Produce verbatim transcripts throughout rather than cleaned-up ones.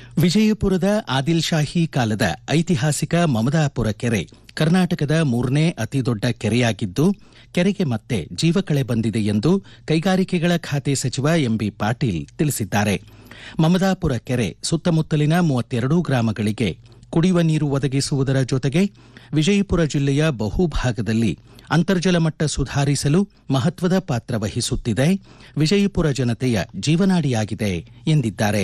ವಿಜಯಪುರದ ಆದಿಲ್ ಶಾಹಿ ಕಾಲದ ಐತಿಹಾಸಿಕ ಮಮದಾಪುರ ಕೆರೆ ಕರ್ನಾಟಕದ ಮೂರನೇ ಅತಿದೊಡ್ಡ ಕೆರೆಯಾಗಿದ್ದು, ಕೆರೆಗೆ ಮತ್ತೆ ಜೀವಕಳೆ ಬಂದಿದೆ ಎಂದು ಕೈಗಾರಿಕೆಗಳ ಖಾತೆ ಸಚಿವ ಎಂಬಿ ಪಾಟೀಲ್ ತಿಳಿಸಿದ್ದಾರೆ. ಮಮದಾಪುರ ಕೆರೆ ಸುತ್ತಮುತ್ತಲಿನ ಮೂವತ್ತೆರಡು ಗ್ರಾಮಗಳಿಗೆ ಕುಡಿಯುವ ನೀರು ಒದಗಿಸುವುದರ ಜೊತೆಗೆ ವಿಜಯಪುರ ಜಿಲ್ಲೆಯ ಬಹುಭಾಗದಲ್ಲಿ ಅಂತರ್ಜಲ ಮಟ್ಟ ಸುಧಾರಿಸಲು ಮಹತ್ವದ ಪಾತ್ರ ವಹಿಸುತ್ತಿದೆ. ವಿಜಯಪುರ ಜನತೆಯ ಜೀವನಾಡಿಯಾಗಿದೆ ಎಂದಿದ್ದಾರೆ.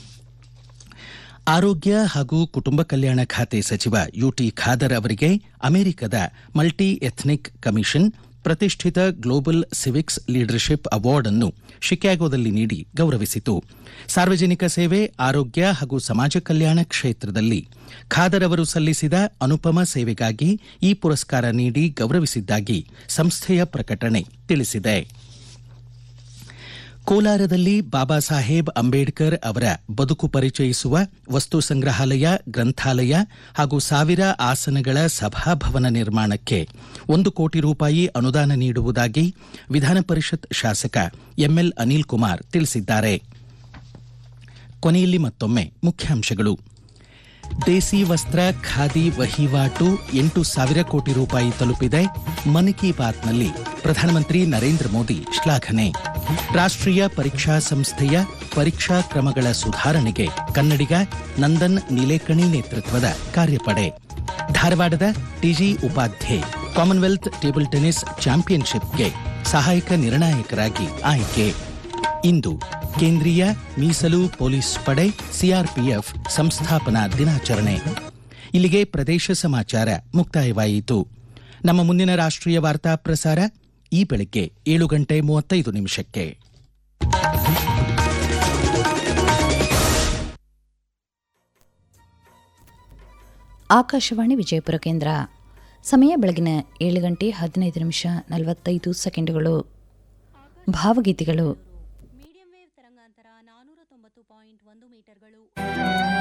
ಆರೋಗ್ಯ ಹಾಗೂ ಕುಟುಂಬ ಕಲ್ಯಾಣ ಖಾತೆ ಸಚಿವ ಯುಟಿ ಖಾದರ್ ಅವರಿಗೆ ಅಮೆರಿಕದ ಮಲ್ಟಿ ಎಥ್ನಿಕ್ ಕಮಿಷನ್ ಪ್ರತಿಷ್ಠಿತ ಗ್ಲೋಬಲ್ ಸಿವಿಕ್ಸ್ ಲೀಡರ್ಶಿಪ್ ಅವಾರ್ಡ್ ಅನ್ನು ಶಿಕಾಗೋದಲ್ಲಿ ನೀಡಿ ಗೌರವಿಸಿತು. ಸಾರ್ವಜನಿಕ ಸೇವೆ, ಆರೋಗ್ಯ ಹಾಗೂ ಸಮಾಜ ಕಲ್ಯಾಣ ಕ್ಷೇತ್ರದಲ್ಲಿ ಖಾದರ್ ಅವರು ಸಲ್ಲಿಸಿದ ಅನುಪಮ ಸೇವೆಗಾಗಿ ಈ ಪುರಸ್ಕಾರ ನೀಡಿ ಗೌರವಿಸಿದ್ದಾಗಿ ಸಂಸ್ಥೆಯ ಪ್ರಕಟಣೆ ತಿಳಿಸಿದೆ. ಕೋಲಾರದಲ್ಲಿ ಬಾಬಾ ಸಾಹೇಬ್ ಅಂಬೇಡ್ಕರ್ ಅವರ ಬದುಕು ಪರಿಚಯಿಸುವ ವಸ್ತು ಸಂಗ್ರಹಾಲಯ, ಗ್ರಂಥಾಲಯ ಹಾಗೂ ಸಾವಿರ ಆಸನಗಳ ಸಭಾಭವನ ನಿರ್ಮಾಣಕ್ಕೆ ಒಂದು ಕೋಟಿ ರೂಪಾಯಿ ಅನುದಾನ ನೀಡುವುದಾಗಿ ವಿಧಾನ ಪರಿಷತ್ ಶಾಸಕ ಎಂಎಲ್ ಅನಿಲ್ ಕುಮಾರ್ ತಿಳಿಸಿದ್ದಾರೆ. ಕೊನೆಯಲ್ಲಿ ಮತ್ತೊಮ್ಮೆ ಮುಖ್ಯಾಂಶಗಳು. ದೇಸಿ ವಸ್ತ್ರ ಖಾದಿ ವಹಿವಾಟು ಎಂಟು ಸಾವಿರ ಕೋಟಿ ರೂಪಾಯಿ ತಲುಪಿದೆ. ಮನ್ ಕಿ ಬಾತ್ನಲ್ಲಿ ಪ್ರಧಾನಮಂತ್ರಿ ನರೇಂದ್ರ ಮೋದಿ ಶ್ಲಾಘನೆ. ರಾಷ್ಟ್ರೀಯ ಪರೀಕ್ಷಾ ಸಂಸ್ಥೆಯ ಪರೀಕ್ಷಾ ಕ್ರಮಗಳ ಸುಧಾರಣೆಗೆ ಕನ್ನಡಿಗ ನಂದನ್ ನೀಲೇಕಣಿ ನೇತೃತ್ವದ ಕಾರ್ಯಪಡೆ. ಧಾರವಾಡದ TG Upadhye Commonwealth table tennis ಚಾಂಪಿಯನ್ಶಿಪ್ಗೆ ಸಹಾಯಕ ನಿರ್ಣಾಯಕರಾಗಿ ಆಯ್ಕೆ. ಇಂದು ಕೇಂದ್ರೀಯ ಮೀಸಲು ಪೊಲೀಸ್ ಪಡೆ ಸಿಆರ್ಪಿಎಫ್ ಸಂಸ್ಥಾಪನಾ ದಿನಾಚರಣೆ. ಇಲ್ಲಿಗೆ ಪ್ರದೇಶ ಸಮಾಚಾರ ಮುಕ್ತಾಯವಾಯಿತು. ನಮ್ಮ ಮುಂದಿನ ರಾಷ್ಟ್ರೀಯ ವಾರ್ತಾ ಪ್ರಸಾರ ಈ ಬೆಳಗ್ಗೆ ಏಳು ಗಂಟೆ ಮೂವತ್ತೈದು ನಿಮಿಷಕ್ಕೆ. ಆಕಾಶವಾಣಿ ವಿಜಯಪುರ ಕೇಂದ್ರ. ಸಮಯ ಬೆಳಗಿನ ಏಳು ಗಂಟೆ ಹದಿನೈದು ನಿಮಿಷ ನಲವತ್ತೈದು ಸೆಕೆಂಡುಗಳು. ಭಾವಗೀತೆಗಳು.